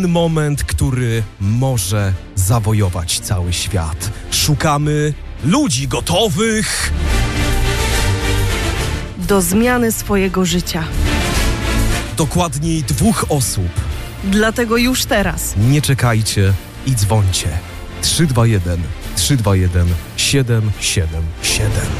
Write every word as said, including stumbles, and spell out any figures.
Moment, który może zawojować cały świat. Szukamy ludzi gotowych do zmiany swojego życia. Dokładniej dwóch osób. Dlatego już teraz Nie czekajcie i dzwońcie. trzy dwa jeden, trzy dwa jeden, siedem siedem siedem.